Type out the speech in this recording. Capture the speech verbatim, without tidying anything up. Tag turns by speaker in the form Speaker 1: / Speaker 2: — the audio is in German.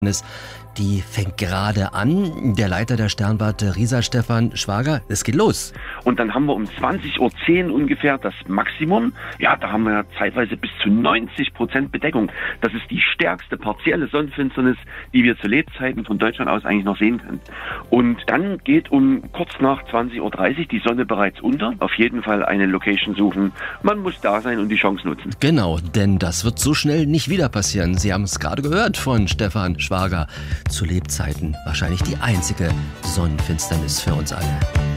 Speaker 1: Die fängt gerade an. Der Leiter der Sternwarte Riesa, Stefan Schwager, es geht los.
Speaker 2: Und dann haben wir um zwanzig Uhr zehn ungefähr das Maximum. Ja, da haben wir ja zeitweise bis zu neunzig Prozent Bedeckung. Das ist die stärkste partielle Sonnenfinsternis, die wir zu Lebzeiten von Deutschland aus eigentlich noch sehen können. Und dann geht um kurz nach zwanzig Uhr dreißig die Sonne bereits unter. Auf jeden Fall eine Location suchen. Man muss da sein und die Chance nutzen.
Speaker 1: Genau, denn das wird so schnell nicht wieder passieren. Sie haben es gerade gehört von Stefan Schwager. Zu Lebzeiten wahrscheinlich die einzige Sonnenfinsternis für uns alle.